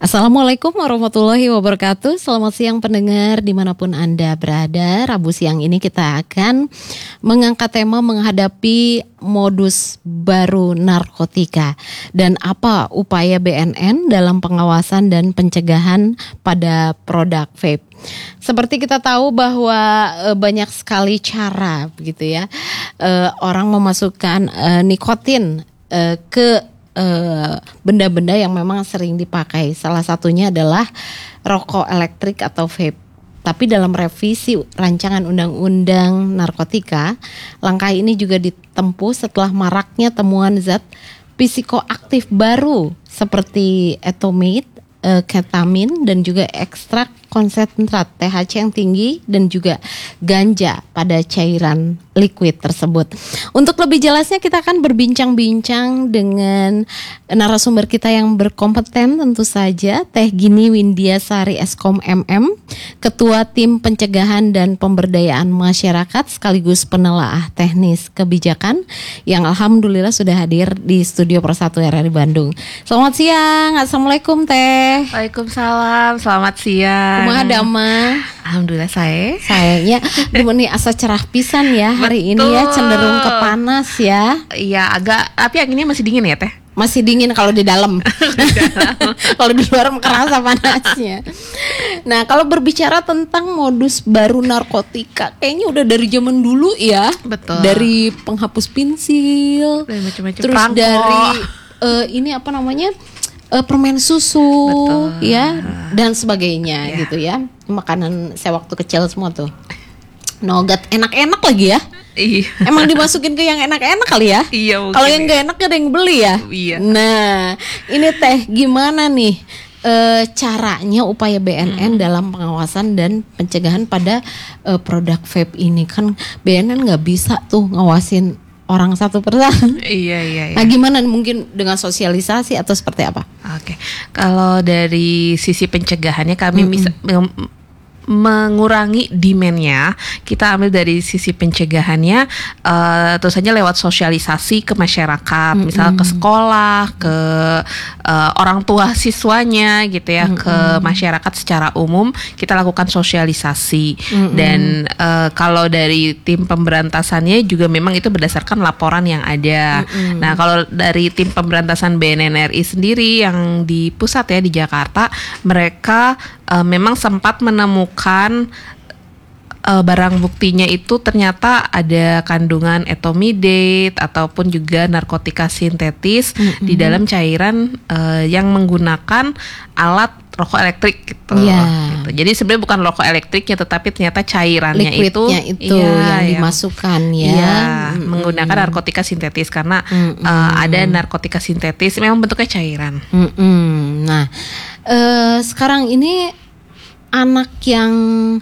Assalamualaikum warahmatullahi wabarakatuh. Selamat siang pendengar dimanapun Anda berada. Rabu siang ini kita akan mengangkat tema menghadapi modus baru narkotika dan apa upaya BNN dalam pengawasan dan pencegahan pada produk vape. Seperti kita tahu bahwa banyak sekali cara begitu ya, orang memasukkan nikotin ke benda-benda yang memang sering dipakai. Salah satunya adalah rokok elektrik atau vape. Tapi dalam revisi rancangan undang-undang narkotika, langkah ini juga ditempuh setelah maraknya temuan zat psikoaktif baru seperti etomate, ketamin dan juga ekstrak konsentrat THC yang tinggi dan juga ganja pada cairan liquid tersebut. Untuk lebih jelasnya kita akan berbincang-bincang dengan narasumber kita yang berkompeten tentu saja, Teh Gini Windiasari Eskom MM, Ketua Tim Pencegahan dan Pemberdayaan Masyarakat sekaligus penelaah teknis kebijakan yang alhamdulillah sudah hadir di studio Persatu RRI Bandung. Selamat siang, Assalamualaikum Teh. Waalaikumsalam, selamat siang. Kumaha dama? Alhamdulillah sayanya nih asa cerah pisan ya hari ini ya, cenderung ke panas ya. Iya agak, tapi anginnya masih dingin ya Teh? Masih dingin kalau di dalam. Kalau di luar kerasa panasnya. Nah kalau berbicara tentang modus baru narkotika, kayaknya udah dari zaman dulu ya. Betul. Dari penghapus pensil, macam-macam terus perangko. dari ini apa namanya, permen susu. Betul. Ya dan sebagainya gitu ya. Makanan saya waktu kecil semua tuh. Nougat enak-enak lagi ya. Iya. Emang dimasukin ke yang enak-enak kali ya. Iya. Kalau yang gak enak ada yang beli ya. Iya. Nah ini Teh gimana nih caranya upaya BNN dalam pengawasan dan pencegahan pada produk vape ini? Kan BNN gak bisa tuh ngawasin orang satu persatu. Iya. Nah gimana mungkin dengan sosialisasi atau seperti apa? Oke. Kalau dari sisi pencegahannya kami bisa mengurangi demand-nya. Kita ambil dari sisi pencegahannya, terus saja lewat sosialisasi ke masyarakat, misal ke sekolah, ke orang tua siswanya gitu ya, ke masyarakat secara umum kita lakukan sosialisasi. Dan kalau dari tim pemberantasannya juga memang itu berdasarkan laporan yang ada. Nah kalau dari tim pemberantasan BNN RI sendiri yang di pusat ya di Jakarta, mereka memang sempat menemukan barang buktinya itu ternyata ada kandungan etomidate ataupun juga narkotika sintetis di dalam cairan yang menggunakan alat rokok elektrik gitu. Gitu. Jadi sebenarnya bukan rokok elektriknya tetapi ternyata cairannya liquidnya itu yang dimasukkan ya. Menggunakan narkotika sintetis karena ada narkotika sintetis memang bentuknya cairan. Nah, sekarang ini anak yang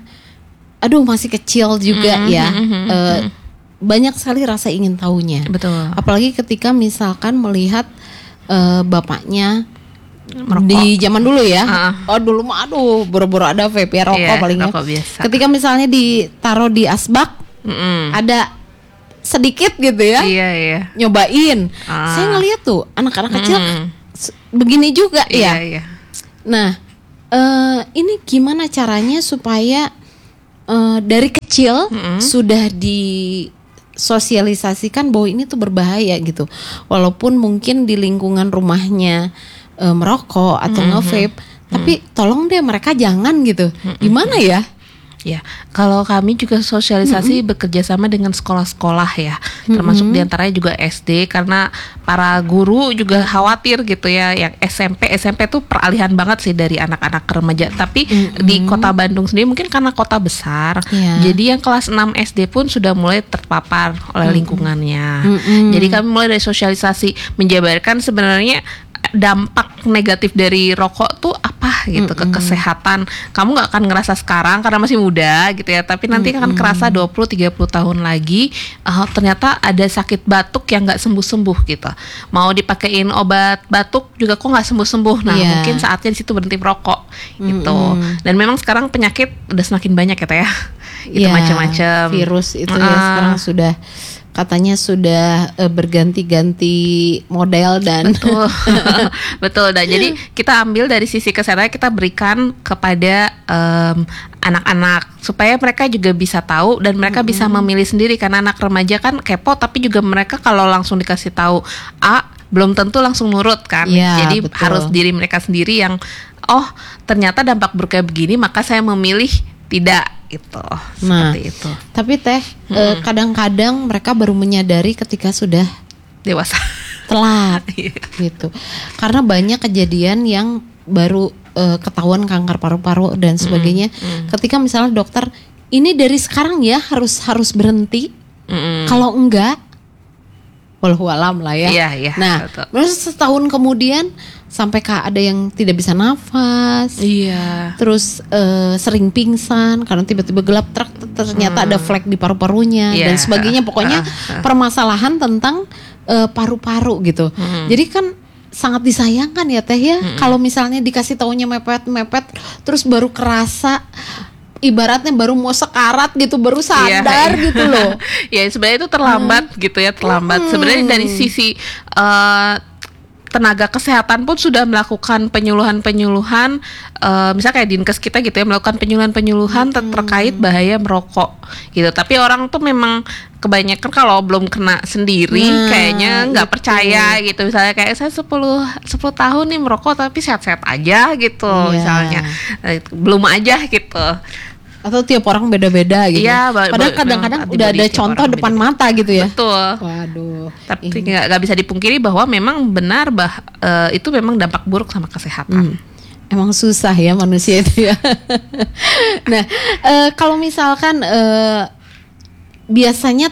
masih kecil juga ya, banyak sekali rasa ingin tahunya. Betul. Apalagi ketika misalkan melihat bapaknya merokok. Di zaman dulu ya. Dulu mah boro-boro ada vape ya, rokok palingnya. Rokok biasa. Ketika misalnya ditaruh di asbak, ada sedikit gitu ya. Iya. Nyobain. Saya ngeliat tuh anak-anak kecil begini juga ya. Iya. Nah, ini gimana caranya supaya dari kecil sudah disosialisasikan bahwa ini tuh berbahaya gitu. Walaupun mungkin di lingkungan rumahnya merokok atau nge-vape, tapi tolong deh mereka jangan gitu. Gimana ya? Ya, kalau kami juga sosialisasi bekerja sama dengan sekolah-sekolah ya, termasuk diantaranya juga SD karena para guru juga khawatir gitu ya, yang SMP tuh peralihan banget sih dari anak-anak ke remaja. Tapi di kota Bandung sendiri mungkin karena kota besar, jadi yang kelas 6 SD pun sudah mulai terpapar oleh lingkungannya. Jadi kami mulai dari sosialisasi menjabarkan sebenarnya dampak negatif dari rokok tuh apa gitu ke kesehatan. Kamu gak akan ngerasa sekarang karena masih muda gitu ya, tapi nanti akan kerasa 20-30 tahun lagi ternyata ada sakit batuk yang gak sembuh-sembuh gitu. Mau dipakein obat batuk juga kok gak sembuh-sembuh. Nah mungkin saatnya di situ berhenti merokok gitu. Dan memang sekarang penyakit udah semakin banyak ya Teh ya. Itu macam-macam virus itu ya sekarang sudah katanya sudah berganti-ganti model dan betul. Betul. Dan jadi kita ambil dari sisi kesehatan, kita berikan kepada anak-anak supaya mereka juga bisa tahu dan mereka bisa memilih sendiri, karena anak remaja kan kepo, tapi juga mereka kalau langsung dikasih tahu belum tentu langsung nurut kan. Ya, jadi betul. harus diri mereka sendiri yang ternyata dampak buruknya begini, maka saya memilih tidak itu. Seperti itu. Tapi Teh, kadang-kadang mereka baru menyadari ketika sudah Dewasa. telat gitu. Karena banyak kejadian yang baru ketahuan kanker paru-paru dan sebagainya. Ketika misalnya dokter, ini dari sekarang ya harus berhenti. Kalau enggak, wallahu alam lah ya. Iya, Nah, betul. terus setahun kemudian sampai ada yang tidak bisa nafas. Iya. Terus sering pingsan karena tiba-tiba gelap, ternyata ada flek di paru-parunya dan sebagainya. Pokoknya permasalahan tentang paru-paru gitu. Jadi kan sangat disayangkan ya Teh ya, kalau misalnya dikasih taunya mepet terus baru kerasa, ibaratnya baru mau sekarat gitu, baru sadar gitu loh. Ya sebenarnya itu terlambat gitu ya, terlambat. Sebenarnya dari sisi tenaga kesehatan pun sudah melakukan penyuluhan, misalnya kayak Dinkes kita gitu ya, melakukan penyuluhan terkait bahaya merokok gitu. Tapi orang tuh memang kebanyakan kalau belum kena sendiri kayaknya nggak percaya gitu. Misalnya kayak saya 10 tahun nih merokok tapi sehat-sehat aja gitu, misalnya belum aja gitu. Atau tiap orang beda-beda gitu. Iya, padahal kadang-kadang udah ada contoh depan mata gitu ya. Betul. Waduh. Tapi nggak bisa dipungkiri bahwa memang benar itu memang dampak buruk sama kesehatan. Emang susah ya manusia itu ya. Nah, kalau misalkan biasanya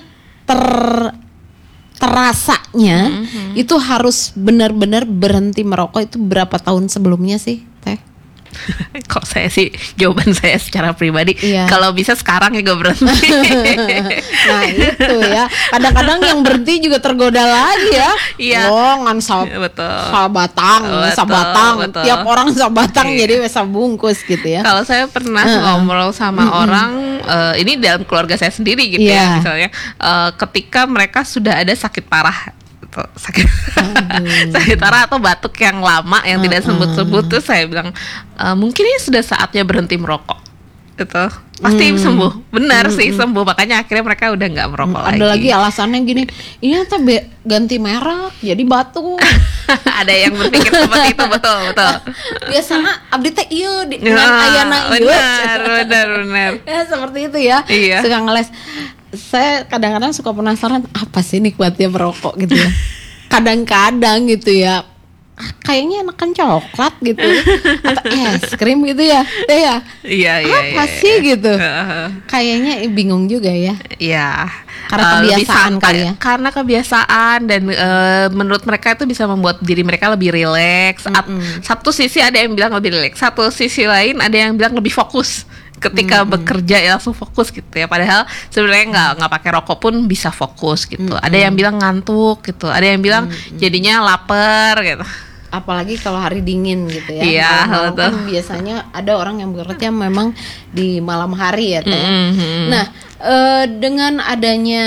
terasanya itu harus benar-benar berhenti merokok itu berapa tahun sebelumnya sih, Teh? Kalau saya sih, jawaban saya secara pribadi, kalau bisa sekarang ya gak berhenti. Nah itu ya, kadang-kadang yang berhenti juga tergoda lagi ya. Iya. Ngan sabatang, betul. tiap orang sabatang jadi sabungkus gitu ya. Kalau saya pernah ngobrol sama orang, ini dalam keluarga saya sendiri gitu ya, misalnya ketika mereka sudah ada sakit parah, sakit parah atau batuk yang lama yang tidak sembuh-sembuh, tuh saya bilang mungkin ini sudah saatnya berhenti merokok. Itu pasti sembuh, benar sih sembuh. Makanya akhirnya mereka udah nggak merokok lagi. Ada lagi alasannya gini, ini tuh ganti merek jadi batuk. Ada yang berpikir seperti itu, betul. Biasanya abdi teh ieu dengan ayana ieu. Benar. Ya seperti itu ya. Iya. Suka ngeles. Saya kadang-kadang suka penasaran apa sih nikmatnya merokok gitu ya. Kadang-kadang gitu ya, kayaknya enakan coklat gitu atau es krim gitu ya, Teh ya. Iya. Apa sih gitu? Kayaknya bingung juga ya. Iya. Karena kebiasaan kali ya. Karena kebiasaan dan menurut mereka itu bisa membuat diri mereka lebih rileks. Satu sisi ada yang bilang lebih rileks, satu sisi lain ada yang bilang lebih fokus. Ketika bekerja ya langsung fokus gitu ya. Padahal sebenarnya nggak pakai rokok pun bisa fokus gitu. Ada yang bilang ngantuk gitu. Ada yang bilang jadinya lapar gitu. Apalagi kalau hari dingin gitu ya. Iya, malam kan biasanya ada orang yang bekerja memang di malam hari ya Teh. Nah, dengan adanya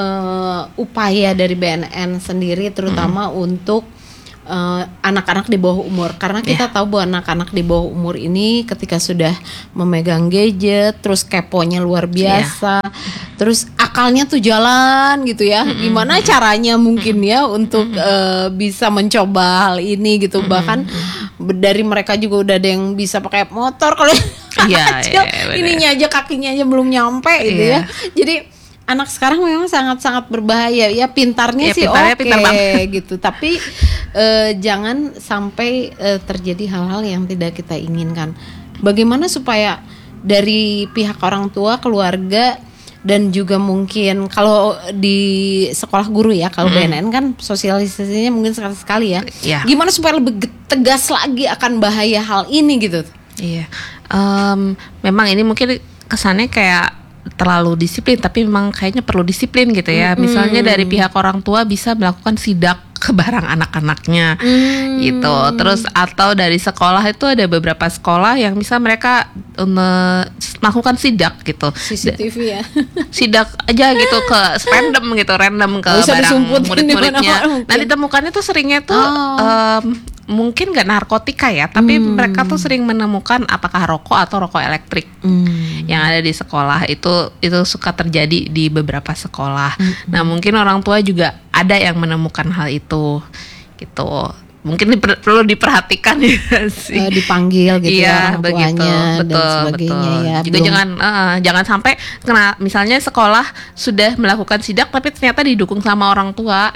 upaya dari BNN sendiri terutama untuk anak-anak di bawah umur, karena kita tahu bahwa anak-anak di bawah umur ini ketika sudah memegang gadget, terus keponya luar biasa, terus akalnya tuh jalan gitu ya. Gimana caranya mungkin ya untuk bisa mencoba hal ini gitu. Bahkan dari mereka juga udah ada yang bisa pakai motor kalau kecil, ininya aja kakinya aja belum nyampe gitu ya. Jadi anak sekarang memang sangat-sangat berbahaya ya. Pintarnya sih oke gitu, tapi jangan sampai terjadi hal-hal yang tidak kita inginkan. Bagaimana supaya dari pihak orang tua, keluarga, dan juga mungkin kalau di sekolah guru ya, kalau BNN kan sosialisasinya mungkin sekali-sekali ya. Gimana supaya lebih tegas lagi akan bahaya hal ini gitu? Iya, memang ini mungkin kesannya kayak terlalu disiplin, tapi memang kayaknya perlu disiplin gitu ya. Misalnya dari pihak orang tua bisa melakukan sidak ke barang anak-anaknya gitu. Terus atau dari sekolah itu ada beberapa sekolah yang bisa mereka melakukan sidak gitu. CCTV ya. Sidak aja gitu ke random ke barang murid-muridnya. Nah ditemukannya tuh seringnya tuh mungkin nggak narkotika ya, tapi mereka tuh sering menemukan apakah rokok atau rokok elektrik yang ada di sekolah. Itu suka terjadi di beberapa sekolah. Nah mungkin orang tua juga ada yang menemukan hal itu gitu. Mungkin perlu diperhatikan ya sih. Dipanggil gitu ya orang tuanya betul, dan sebagainya ya. Juga jangan sampai kena, misalnya sekolah sudah melakukan sidak tapi ternyata didukung sama orang tua.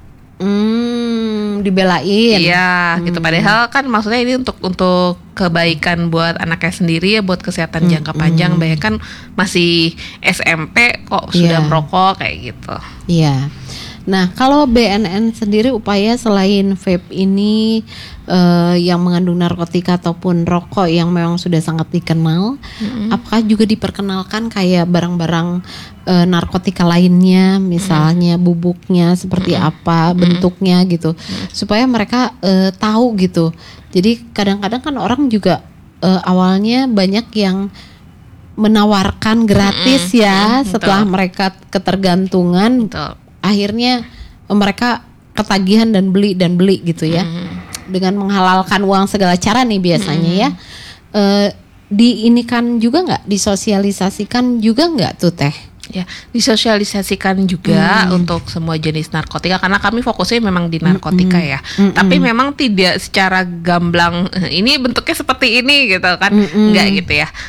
Dibelain. Iya, gitu. Padahal kan maksudnya ini untuk kebaikan buat anaknya sendiri ya, buat kesehatan jangka panjang. Bayangkan masih SMP kok sudah merokok kayak gitu. Iya. Nah, kalau BNN sendiri upaya selain vape ini yang mengandung narkotika ataupun rokok yang memang sudah sangat dikenal, apakah juga diperkenalkan kayak barang-barang narkotika lainnya, misalnya bubuknya seperti apa, bentuknya gitu, supaya mereka tahu gitu. Jadi kadang-kadang kan orang juga awalnya banyak yang menawarkan gratis setelah mereka ketergantungan. Betul. Akhirnya mereka ketagihan dan beli gitu ya, dengan menghalalkan uang segala cara nih biasanya ya. Diinikan juga nggak, disosialisasikan juga nggak tuh Teh? Ya, disosialisasikan juga untuk semua jenis narkotika, karena kami fokusnya memang di narkotika ya. Tapi memang tidak secara gamblang ini bentuknya seperti ini gitu kan, enggak gitu ya.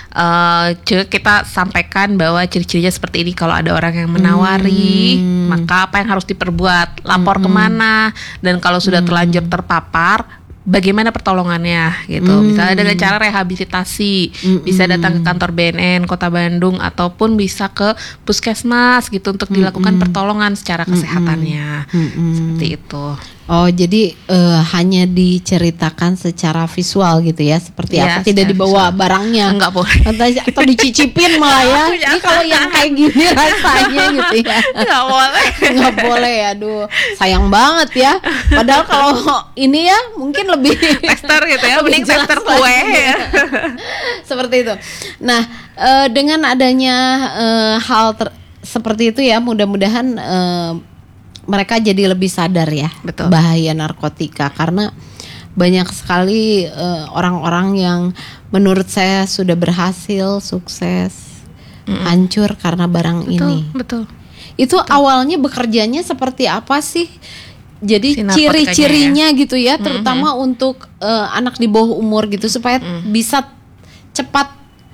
Kita sampaikan bahwa ciri-cirinya seperti ini. Kalau ada orang yang menawari, maka apa yang harus diperbuat, lapor kemana, dan kalau sudah terlanjur terpapar, bagaimana pertolongannya gitu. Misalnya dengan cara rehabilitasi, bisa datang ke kantor BNN Kota Bandung ataupun bisa ke puskesmas gitu untuk dilakukan pertolongan secara kesehatannya. Seperti itu. Oh, jadi hanya diceritakan secara visual gitu ya, seperti apa, tidak dibawa visual. Barangnya. Enggak boleh. Atau dicicipin malah ya. Ini kalau yang kayak gini rasanya gitu ya. Enggak boleh. Enggak boleh, aduh. Sayang banget ya. Padahal kalau ini ya mungkin lebih tester gitu ya, mending tester kue ya. Seperti itu. Nah, dengan adanya hal seperti itu ya, mudah-mudahan mereka jadi lebih sadar ya. Betul. Bahaya narkotika, karena banyak sekali orang-orang yang menurut saya sudah berhasil, sukses, hancur karena barang ini. Betul. Itu awalnya bekerjanya seperti apa sih? Jadi ciri-cirinya gitu ya, terutama untuk anak di bawah umur gitu, supaya bisa cepat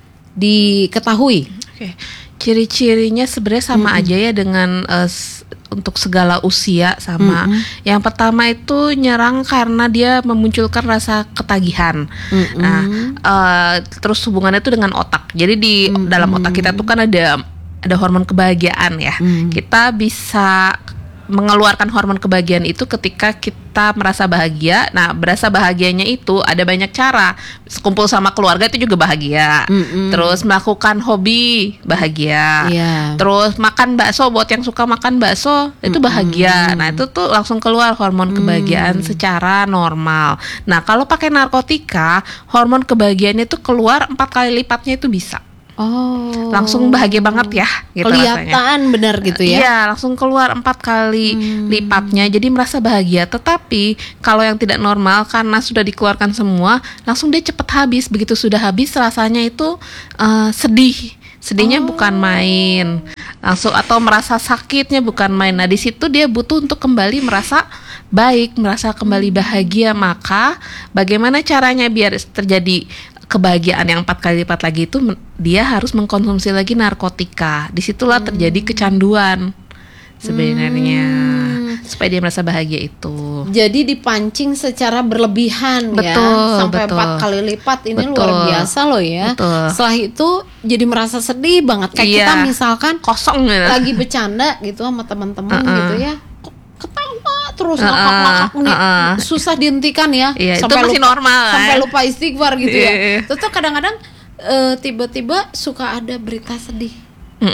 diketahui. Oke. Ciri-cirinya sebenarnya sama aja ya dengan untuk segala usia sama. Yang pertama itu nyerang karena dia memunculkan rasa ketagihan. Nah, terus hubungannya itu dengan otak. Jadi di dalam otak kita tuh kan ada hormon kebahagiaan ya. Kita bisa mengeluarkan hormon kebahagiaan itu ketika kita merasa bahagia. Nah, berasa bahagianya itu ada banyak cara. Kumpul sama keluarga itu juga bahagia. Terus melakukan hobi bahagia. Terus makan bakso, buat yang suka makan bakso itu bahagia. Nah, itu tuh langsung keluar hormon kebahagiaan secara normal. Nah, kalau pakai narkotika, hormon kebahagiaannya itu keluar 4 kali lipatnya itu bisa. Oh, langsung bahagia banget ya gitu. Kelihatan rasanya. Bener gitu ya. Iya, langsung keluar 4 kali lipatnya. Jadi merasa bahagia. Tetapi kalau yang tidak normal, karena sudah dikeluarkan semua, langsung dia cepat habis. Begitu sudah habis rasanya itu sedih. Sedihnya bukan main. Langsung, atau merasa sakitnya bukan main. Nah, di situ dia butuh untuk kembali merasa baik, merasa kembali bahagia. Maka bagaimana caranya biar terjadi kebahagiaan yang 4 kali lipat lagi itu, dia harus mengkonsumsi lagi narkotika. Disitulah terjadi kecanduan sebenarnya, supaya dia merasa bahagia itu. Jadi dipancing secara berlebihan ya, sampai 4 kali lipat. Ini luar biasa loh ya. Setelah itu jadi merasa sedih banget. Kayak kita misalkan kosong gitu, lagi bercanda gitu sama teman-teman gitu ya, ketawa terus ngakak-ngakak nih, susah dihentikan ya. Sampai itu masih lupa, normal sampai lupa istighfar gitu ya. Terus tuh kadang-kadang tiba-tiba suka ada berita sedih.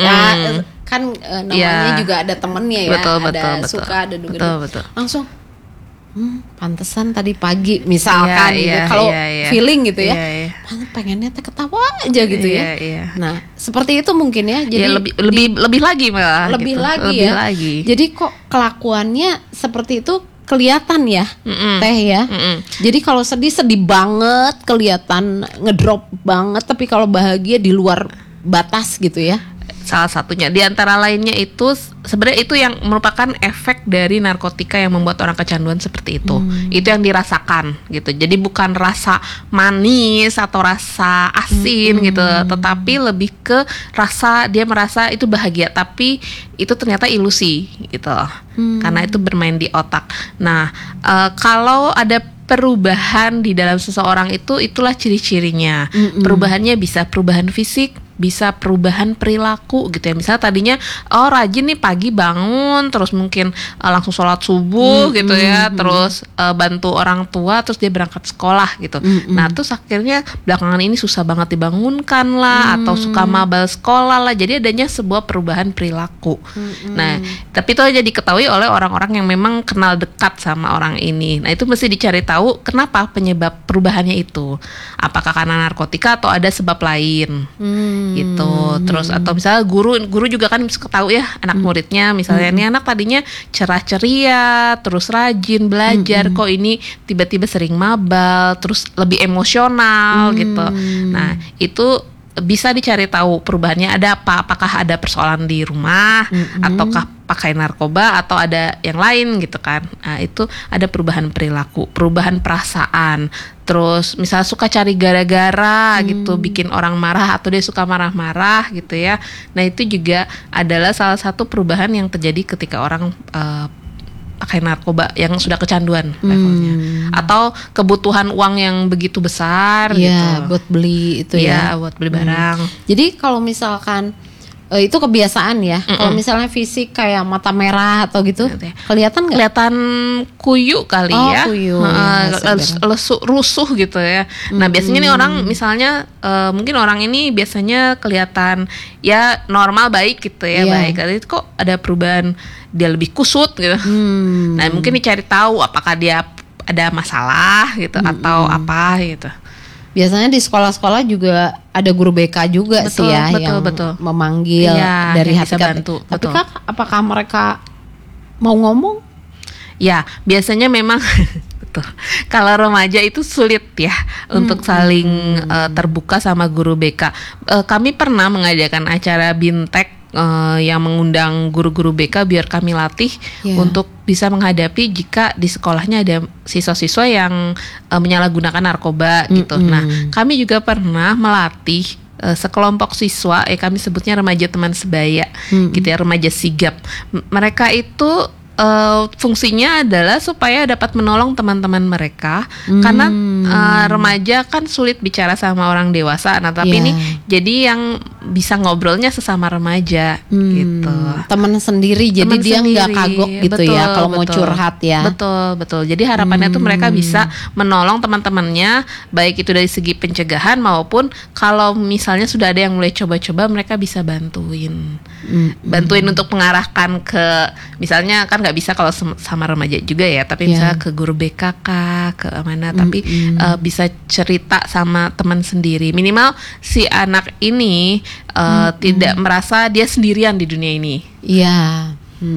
Kan namanya juga ada temennya ya, ada suka, ada duga. Langsung Pantesan tadi pagi misalkan gitu. Kalau feeling gitu ya, pengennya teh ketawa aja gitu ya. Nah, seperti itu mungkin ya. Jadi lebih lagi malah. Lebih gitu. lagi lebih ya. Lagi. Jadi kok kelakuannya seperti itu kelihatan ya, Teh ya. Jadi kalau sedih banget, kelihatan ngedrop banget. Tapi kalau bahagia di luar batas gitu ya. Salah satunya di antara lainnya itu sebenarnya itu yang merupakan efek dari narkotika yang membuat orang kecanduan seperti itu. Itu yang dirasakan gitu. Jadi bukan rasa manis atau rasa asin gitu, tetapi lebih ke rasa dia merasa itu bahagia, tapi itu ternyata ilusi gitu. Karena itu bermain di otak. Nah, kalau ada perubahan di dalam seseorang itulah ciri-cirinya. Perubahannya bisa perubahan fisik, bisa perubahan perilaku gitu ya. Misalnya tadinya rajin nih pagi bangun, terus mungkin langsung sholat subuh gitu ya, terus bantu orang tua, terus dia berangkat sekolah gitu. Nah terus akhirnya belakangan ini susah banget dibangunkan lah, atau suka mabal sekolah lah. Jadi adanya sebuah perubahan perilaku. Nah tapi itu aja diketahui oleh orang-orang yang memang kenal dekat sama orang ini. Nah itu mesti dicari tahu kenapa penyebab perubahannya itu. Apakah karena narkotika atau ada sebab lain. Gitu. Terus atau misalnya guru juga kan bisa tahu ya anak muridnya, misalnya ini anak tadinya cerah ceria, terus rajin belajar, kok ini tiba-tiba sering mabal, terus lebih emosional gitu. Nah itu bisa dicari tahu perubahannya ada apa, apakah ada persoalan di rumah, ataukah pakai narkoba, atau ada yang lain gitu kan. Nah itu ada perubahan perilaku, perubahan perasaan. Terus misalnya suka cari gara-gara gitu, bikin orang marah, atau dia suka marah-marah gitu ya. Nah itu juga adalah salah satu perubahan yang terjadi ketika orang pakai narkoba yang sudah kecanduan levelnya, atau kebutuhan uang yang begitu besar gitu buat beli itu ya, buat beli barang. Jadi kalau misalkan itu kebiasaan ya. Kalau misalnya fisik kayak mata merah atau gitu, kelihatan nggak? Kelihatan kuyu kali ya, kuyu, rusuh gitu ya. Nah biasanya nih orang misalnya mungkin orang ini biasanya kelihatan ya normal baik gitu ya, baik. Kali itu kok ada perubahan, dia lebih kusut gitu. Nah mungkin dicari tahu apakah dia ada masalah gitu atau apa gitu. Biasanya di sekolah-sekolah juga ada guru BK juga sih ya, yang memanggil dari hati ke hati. Tapi Kak, apakah mereka mau ngomong? Ya, biasanya memang betul. Kalau remaja itu sulit ya untuk saling terbuka sama guru BK. Kami pernah mengadakan acara Bintek yang mengundang guru-guru BK biar kami latih untuk bisa menghadapi jika di sekolahnya ada siswa-siswa yang menyalahgunakan narkoba gitu. Nah, kami juga pernah melatih sekelompok siswa, kami sebutnya remaja teman sebaya gitu ya, remaja sigap. Mereka itu fungsinya adalah supaya dapat menolong teman-teman mereka, karena remaja kan sulit bicara sama orang dewasa. Nah tapi ini jadi yang bisa ngobrolnya sesama remaja gitu. Teman sendiri, jadi dia nggak kagok gitu ya kalau mau curhat ya. Betul. Jadi harapannya tuh mereka bisa menolong teman-temannya, baik itu dari segi pencegahan maupun kalau misalnya sudah ada yang mulai coba-coba, mereka bisa bantuin untuk mengarahkan ke, misalnya kan nggak bisa kalau sama remaja juga ya, tapi misalnya ke guru BK ke mana, tapi bisa cerita sama teman sendiri, minimal si anak ini tidak merasa dia sendirian di dunia ini. Iya.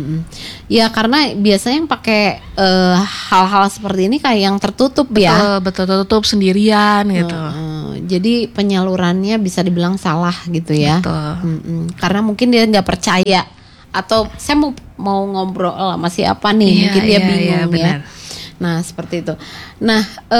Ya karena biasanya yang pakai hal-hal seperti ini kayak yang tertutup betul tertutup sendirian gitu. Jadi penyalurannya bisa dibilang salah gitu ya. Karena mungkin dia nggak percaya, atau saya mau ngobrol sama siapa nih, mungkin dia bingung ya. Nah seperti itu. Nah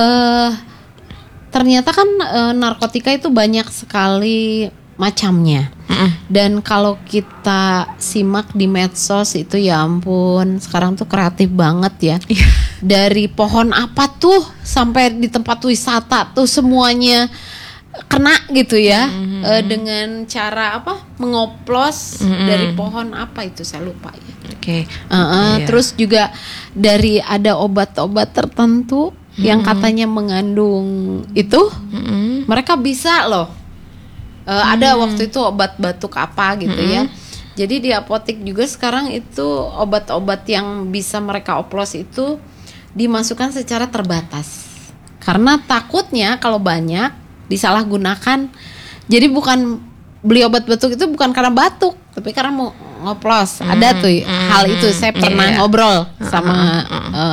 ternyata kan narkotika itu banyak sekali macamnya. Dan kalau kita simak di medsos itu ya ampun, sekarang tuh kreatif banget ya. Dari pohon apa tuh sampai di tempat wisata tuh semuanya kena gitu ya. Dengan cara apa, mengoplos dari pohon apa itu saya lupa ya. Terus juga dari ada obat-obat tertentu yang katanya mengandung itu, mereka bisa loh. Ada waktu itu obat batuk apa gitu ya. Jadi di apotek juga sekarang itu obat-obat yang bisa mereka oplos itu dimasukkan secara terbatas. Karena takutnya kalau banyak disalahgunakan. Jadi bukan beli obat batuk itu bukan karena batuk, tapi karena mau ngoplos. Ada tuh hal itu, saya pernah ngobrol sama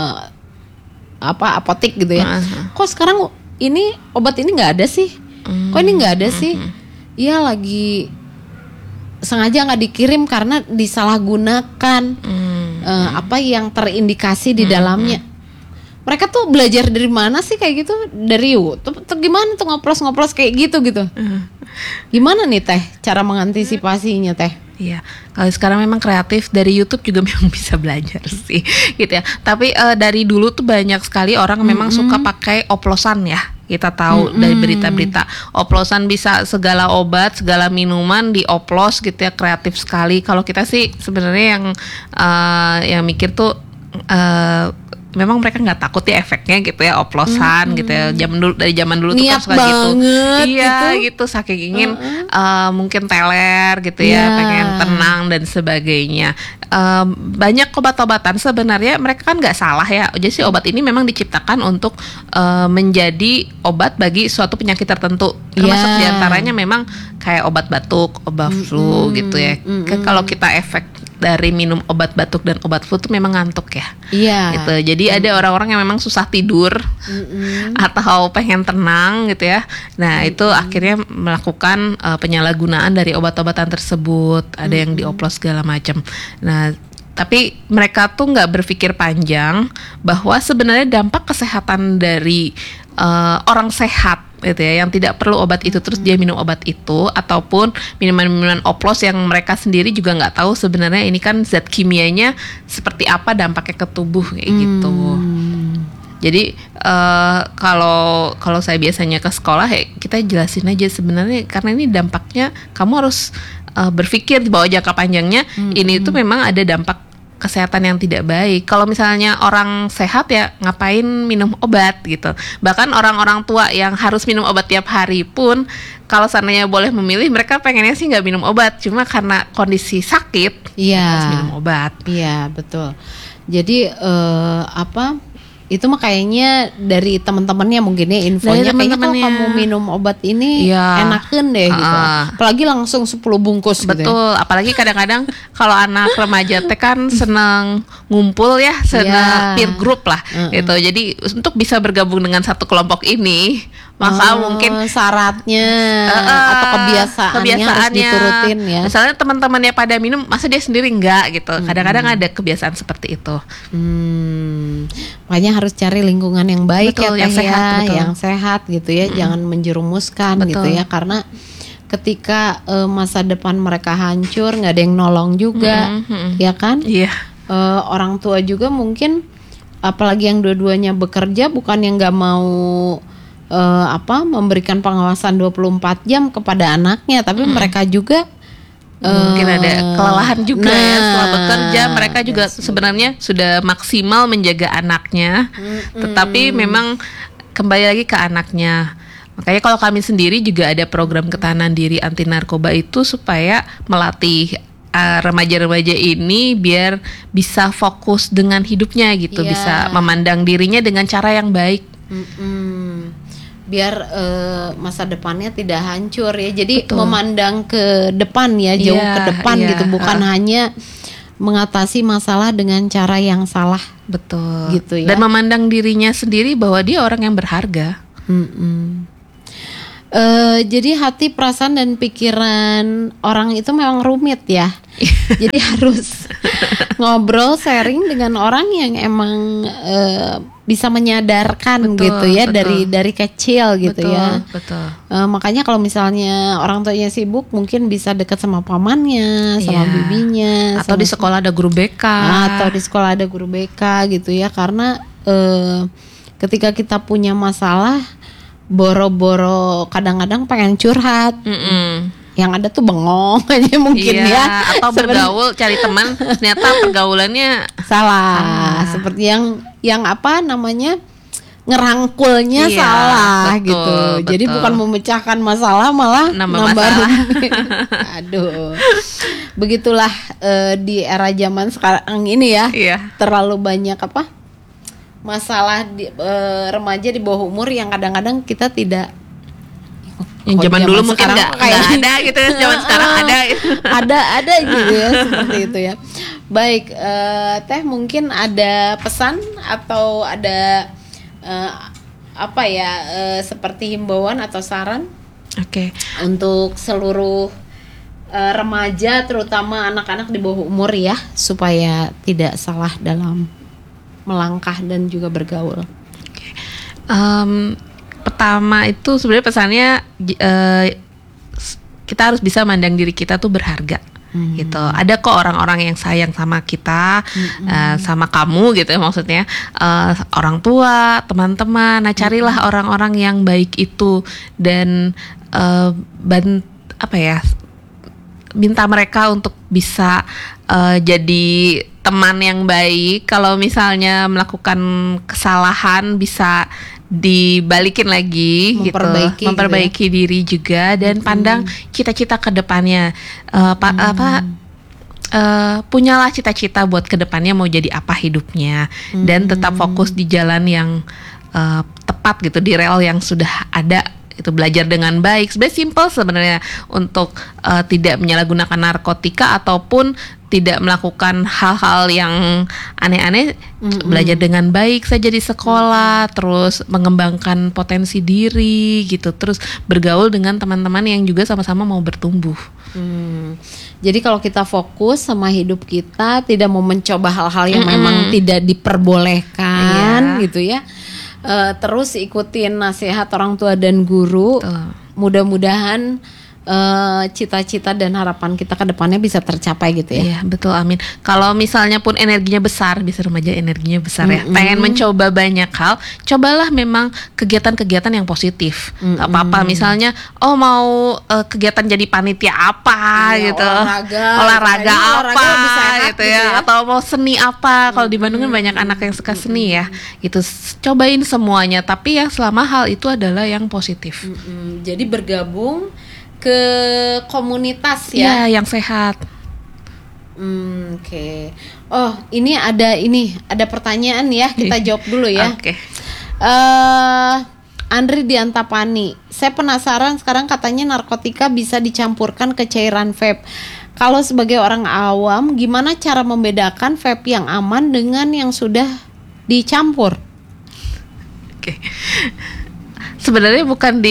apotek gitu ya. Kok sekarang ini obat ini nggak ada sih? Kok ini nggak ada sih? Iya lagi sengaja nggak dikirim karena disalahgunakan apa yang terindikasi di dalamnya. Mereka tuh belajar dari mana sih kayak gitu? Dari YouTube? Atau gimana tuh ngoplos kayak gitu? Gimana nih Teh cara mengantisipasinya Teh? Iya, kalau sekarang memang kreatif dari YouTube juga memang bisa belajar sih, gitu ya. Tapi dari dulu tuh banyak sekali orang memang suka pakai oplosan ya. Kita tahu dari berita-berita oplosan bisa segala obat, segala minuman dioplos gitu ya, kreatif sekali. Kalau kita sih sebenarnya yang mikir tuh memang mereka nggak takut ya efeknya gitu ya, oplosan gitu ya. Dari zaman dulu tuh kan suka gitu. Iya gitu saking ingin mungkin teler gitu ya, pengen tenang dan sebagainya. Banyak obat-obatan sebenarnya mereka kan nggak salah ya. Jadi si obat ini memang diciptakan untuk menjadi obat bagi suatu penyakit tertentu. Termasuk diantaranya memang kayak obat batuk, obat flu gitu ya. Kalau kita efek dari minum obat batuk dan obat flu tuh memang ngantuk ya. Iya. Gitu. Jadi ada orang-orang yang memang susah tidur atau pengen tenang gitu ya. Nah itu akhirnya melakukan penyalahgunaan dari obat-obatan tersebut. Ada yang dioplos segala macam. Nah tapi mereka tuh nggak berpikir panjang bahwa sebenarnya dampak kesehatan dari orang sehat gitu ya, yang tidak perlu obat itu terus dia minum obat itu, ataupun minuman-minuman oplos yang mereka sendiri juga nggak tahu sebenarnya ini kan zat kimianya seperti apa dampaknya ke tubuh kayak gitu. Jadi kalau saya biasanya ke sekolah kita jelasin aja sebenarnya karena ini dampaknya kamu harus berpikir di bawah jangka panjangnya ini tuh memang ada dampak kesehatan yang tidak baik. Kalau misalnya orang sehat ya ngapain minum obat gitu. Bahkan orang-orang tua yang harus minum obat tiap hari pun kalau seandainya boleh memilih mereka pengennya sih nggak minum obat. Cuma karena kondisi sakit harus minum obat. Iya betul. Jadi itu mah kayaknya dari teman-temannya mungkin ya infonya kayaknya kalau kamu minum obat ini enakan deh gitu. Apalagi langsung 10 bungkus betul, gitu ya. Apalagi kadang-kadang kalau anak remaja teh kan senang ngumpul ya, senang peer group lah gitu. Jadi untuk bisa bergabung dengan satu kelompok ini maka mungkin syaratnya atau kebiasaannya harus diturutin ya. Misalnya teman-temannya pada minum, masa dia sendiri enggak gitu. Kadang-kadang ada kebiasaan seperti itu. Makanya harus cari lingkungan yang baik betul, ya, yang sehat, yang sehat gitu ya. Jangan menjerumuskan gitu ya, karena ketika masa depan mereka hancur, nggak ada yang nolong juga, ya kan? Iya. Orang tua juga mungkin, apalagi yang dua-duanya bekerja, bukan yang nggak mau memberikan pengawasan 24 jam kepada anaknya, tapi mereka juga mungkin ada kelelahan juga ya setelah bekerja. Mereka juga sebenarnya sudah maksimal menjaga anaknya, tetapi memang kembali lagi ke anaknya. Makanya kalau kami sendiri juga ada program ketahanan diri anti narkoba itu supaya melatih remaja-remaja ini biar bisa fokus dengan hidupnya gitu, bisa memandang dirinya dengan cara yang baik. Biar masa depannya tidak hancur ya. Jadi memandang ke depan ya, jauh ke depan gitu, bukan hanya mengatasi masalah dengan cara yang salah. Betul. Gitu ya. Dan memandang dirinya sendiri bahwa dia orang yang berharga. Jadi hati, perasaan dan pikiran orang itu memang rumit ya. Jadi harus ngobrol, sharing dengan orang yang emang bisa menyadarkan gitu ya, dari kecil gitu ya. Makanya kalau misalnya orang tuanya sibuk, mungkin bisa dekat sama pamannya, sama bibinya, atau di sekolah ada guru BK. Atau di sekolah ada guru BK gitu ya. Karena ketika kita punya masalah, boro-boro kadang-kadang pengen curhat, yang ada tuh bengong aja mungkin ya, atau bergaul cari teman, ternyata pergaulannya salah, seperti yang apa namanya, ngerangkulnya salah gitu. Jadi bukan memecahkan masalah, malah nambah rumit. Aduh, begitulah di era zaman sekarang ini ya. Terlalu banyak masalah remaja di bawah umur yang kadang-kadang kita tidak. Yang zaman dulu mungkin nggak ada gitu ya, zaman sekarang ada ada gitu ya, seperti itu ya. Baik, Teh mungkin ada pesan atau ada seperti himbauan atau saran untuk seluruh remaja, terutama anak-anak di bawah umur ya, supaya tidak salah dalam melangkah dan juga bergaul. Pertama itu sebenarnya pesannya kita harus bisa mandang diri kita tuh berharga. Gitu. Ada kok orang-orang yang sayang sama kita, sama kamu gitu ya, maksudnya orang tua, teman-teman. Nah, carilah orang-orang yang baik itu dan minta mereka untuk bisa jadi teman yang baik. Kalau misalnya melakukan kesalahan bisa dibalikin lagi, memperbaiki diri juga, dan pandang cita-cita ke depannya. Punyalah cita-cita buat ke depannya mau jadi apa hidupnya, dan tetap fokus di jalan yang tepat gitu, di rel yang sudah ada. Itu belajar dengan baik. Sebenarnya simple sebenarnya untuk tidak menyalahgunakan narkotika ataupun tidak melakukan hal-hal yang aneh-aneh. Belajar dengan baik saja di sekolah, terus mengembangkan potensi diri gitu, terus bergaul dengan teman-teman yang juga sama-sama mau bertumbuh. Jadi kalau kita fokus sama hidup kita, tidak mau mencoba hal-hal yang memang tidak diperbolehkan gitu ya. Terus ikutin nasihat orang tua dan guru. Mudah-mudahan cita-cita dan harapan kita ke depannya bisa tercapai gitu ya. Iya, betul, amin. Kalau misalnya pun energinya besar, bisa remaja energinya besar ya, pengen mencoba banyak hal, cobalah memang kegiatan-kegiatan yang positif. Gak apa-apa, misalnya mau kegiatan jadi panitia apa gitu, olahraga apa gitu ya, atau mau seni apa. Kalau di Bandung kan banyak anak yang suka seni ya, gitu. Cobain semuanya, tapi ya selama hal itu adalah yang positif. Jadi bergabung ke komunitas ya, yang sehat. Oke. Oh, ini ada pertanyaan ya, kita jawab dulu ya. Oke. Andri di Antapani, saya penasaran, sekarang katanya narkotika bisa dicampurkan ke cairan vape. Kalau sebagai orang awam, gimana cara membedakan vape yang aman dengan yang sudah dicampur? Oke. Sebenarnya bukan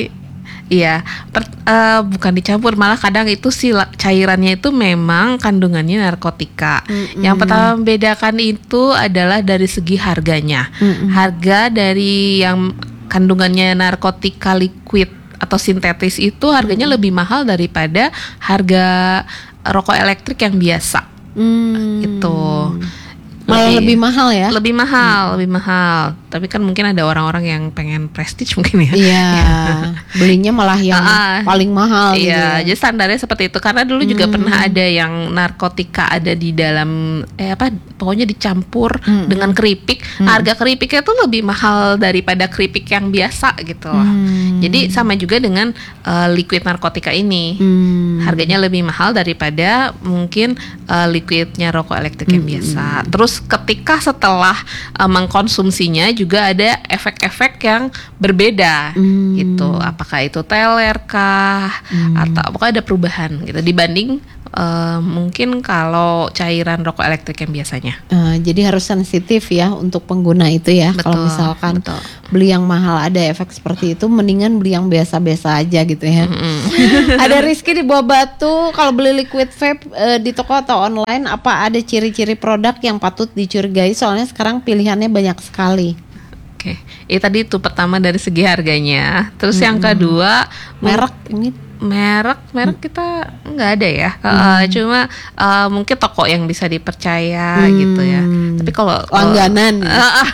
bukan dicampur, malah kadang itu cairannya itu memang kandungannya narkotika. Yang pertama membedakan itu adalah dari segi harganya. Harga dari yang kandungannya narkotika liquid atau sintetis itu harganya lebih mahal daripada harga rokok elektrik yang biasa. Gitu. Malah lebih mahal ya? Lebih mahal. Tapi kan mungkin ada orang-orang yang pengen prestige mungkin ya. Iya. Belinya malah yang paling mahal gitu. Iya, jadi standarnya seperti itu. Karena dulu juga pernah ada yang narkotika ada di dalam pokoknya dicampur dengan keripik. Harga keripiknya tuh lebih mahal daripada keripik yang biasa gitu loh. Jadi sama juga dengan liquid narkotika ini. Harganya lebih mahal daripada mungkin liquidnya rokok elektrik yang biasa. Terus ketika setelah mengkonsumsinya juga ada efek-efek yang berbeda gitu. Apakah itu teler kah atau apakah ada perubahan gitu dibanding mungkin kalau cairan rokok elektrik yang biasanya. Jadi harus sensitif ya untuk pengguna itu ya. Kalau misalkan beli yang mahal ada efek seperti itu, mendingan beli yang biasa-biasa aja gitu ya. Ada Rizky di Buah Batu, kalau beli liquid vape di toko atau online, apa ada ciri-ciri produk yang patut dicurigai? Soalnya sekarang pilihannya banyak sekali. Oke, tadi itu pertama dari segi harganya. Terus yang kedua merek kita nggak ada ya. Cuma mungkin toko yang bisa dipercaya gitu ya. Tapi kalau langganan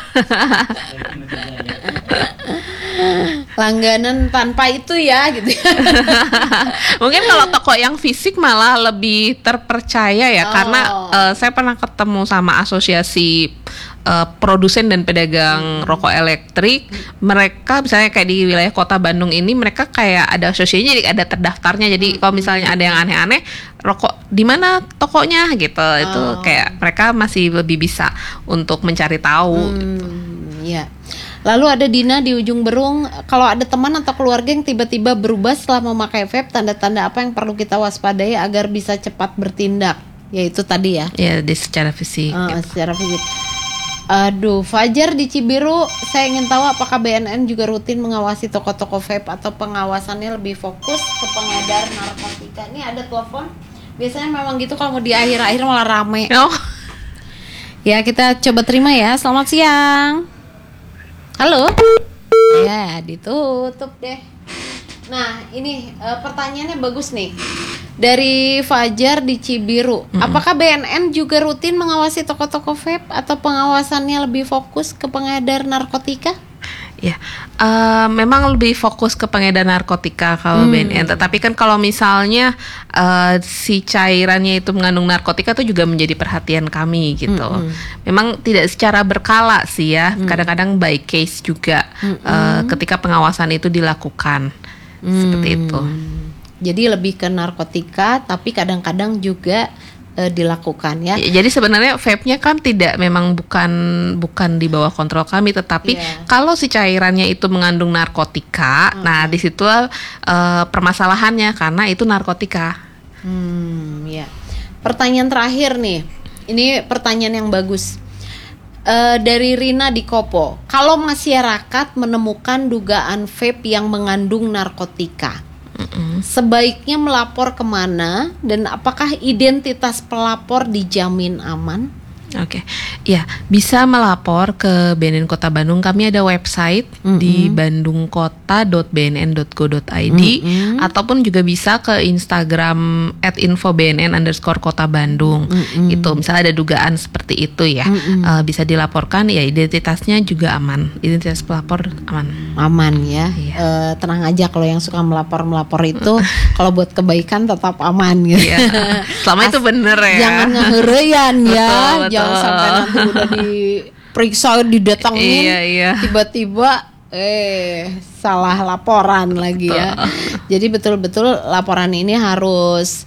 langganan tanpa itu ya gitu. Mungkin kalau toko yang fisik malah lebih terpercaya ya, karena saya pernah ketemu sama asosiasi produsen dan pedagang rokok elektrik. Mereka misalnya kayak di wilayah kota Bandung ini, mereka kayak ada asosiasinya, jadi ada terdaftarnya. Jadi kalau misalnya ada yang aneh-aneh, rokok di mana tokonya gitu, itu kayak mereka masih lebih bisa untuk mencari tahu. Ya. Lalu ada Dina di ujung Berung, kalau ada teman atau keluarga yang tiba-tiba berubah setelah memakai vape, tanda-tanda apa yang perlu kita waspadai agar bisa cepat bertindak? Yaitu tadi ya. Ya, secara fisik. Secara fisik. Aduh, Fajar di Cibiru, saya ingin tahu apakah BNN juga rutin mengawasi toko-toko vape atau pengawasannya lebih fokus ke pengedar narkotika. Ini ada telepon. Biasanya memang gitu kalau mau di akhir-akhir malah rame. Oh. Ya, kita coba terima ya. Selamat siang. Halo. Ya, ditutup deh. Nah, ini pertanyaannya bagus nih. Dari Fajar di Cibiru. Apakah BNN juga rutin mengawasi toko-toko vape atau pengawasannya lebih fokus ke pengedar narkotika? Ya, memang lebih fokus ke pengedar narkotika kalau BNN. Tetapi kan kalau misalnya si cairannya itu mengandung narkotika itu juga menjadi perhatian kami gitu. Memang tidak secara berkala sih ya. Kadang-kadang by case juga ketika pengawasan itu dilakukan seperti itu. Jadi lebih ke narkotika, tapi kadang-kadang juga dilakukan ya. Jadi sebenarnya vape-nya kan bukan di bawah kontrol kami, tetapi kalau si cairannya itu mengandung narkotika, nah di situ permasalahannya karena itu narkotika. Ya. Pertanyaan terakhir nih, ini pertanyaan yang bagus. Dari Rina di Kopo, kalau masyarakat menemukan dugaan vape yang mengandung narkotika, sebaiknya melapor kemana dan apakah identitas pelapor dijamin aman? Oke, ya bisa melapor ke BNN Kota Bandung. Kami ada website di bandungkota.bnn.go.id ataupun juga bisa ke Instagram @infobnn_Kota Bandung. Itu misalnya ada dugaan seperti itu ya, bisa dilaporkan. Ya identitasnya juga aman, identitas pelapor aman. Aman ya. Tenang aja kalau yang suka melapor itu, kalau buat kebaikan tetap aman gitu. Selama itu bener ya. Jangan ngehereyan ya. Jangan sampai nanti udah diperiksa, didatengin, tiba-tiba salah laporan lagi ya. Jadi betul-betul laporan ini harus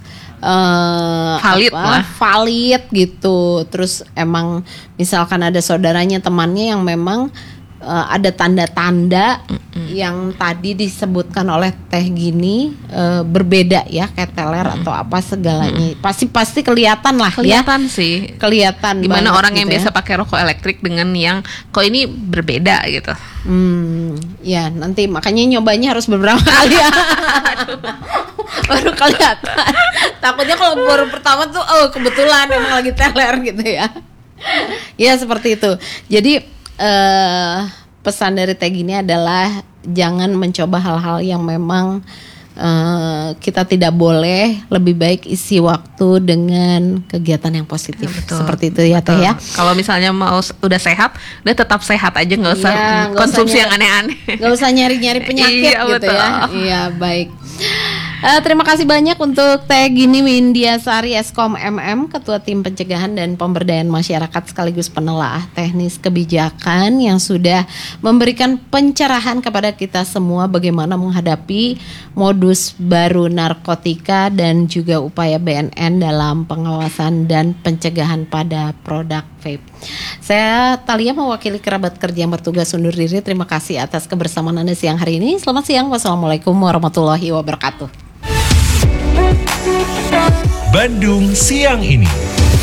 valid gitu. Terus emang misalkan ada saudaranya, temannya yang memang ada tanda-tanda yang tadi disebutkan oleh Teh Gini berbeda ya, kayak teler atau apa segalanya. Pasti kelihatan lah ya. Sih. Kelihatan. Gimana orang gitu yang biasa pakai rokok elektrik dengan yang kok ini berbeda gitu. Ya nanti makanya nyobanya harus beberapa kali ya. Baru kelihatan. Takutnya kalau baru pertama tuh kebetulan emang lagi teler gitu ya. Ya seperti itu. Jadi pesan dari Teh Gini adalah jangan mencoba hal-hal yang memang kita tidak boleh. Lebih baik isi waktu dengan kegiatan yang positif. Seperti itu ya Teh ya. Kalau misalnya mau udah sehat, udah tetap sehat aja, nggak usah konsumsi yang aneh-aneh. Nggak usah nyari-nyari penyakit gitu ya. Iya baik. Terima kasih banyak untuk Teh Gini Windiasari Eskom MM, Ketua Tim Pencegahan dan Pemberdayaan Masyarakat sekaligus penelaah teknis kebijakan yang sudah memberikan pencerahan kepada kita semua bagaimana menghadapi modus baru narkotika dan juga upaya BNN dalam pengawasan dan pencegahan pada produk vape. Saya Talia mewakili kerabat kerja yang bertugas undur diri. Terima kasih atas kebersamaan Anda siang hari ini. Selamat siang. Wassalamualaikum warahmatullahi wabarakatuh. Bandung siang ini.